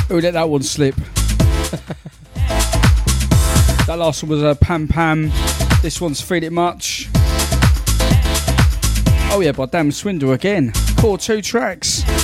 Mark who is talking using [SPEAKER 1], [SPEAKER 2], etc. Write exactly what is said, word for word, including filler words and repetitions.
[SPEAKER 1] Who let that one slip? That last one was a uh, Pam Pam. This one's Feel It Much. Oh yeah, by Damn Swindle again. Core two tracks.